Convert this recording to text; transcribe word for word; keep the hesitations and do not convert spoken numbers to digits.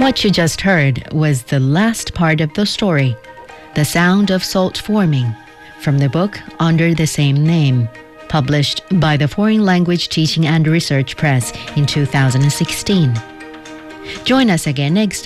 What you just heard was the last part of the story, The Sound of Salt Forming, from the book Under the Same Name, published by the Foreign Language Teaching and Research Press in two thousand sixteen. Join us again next time.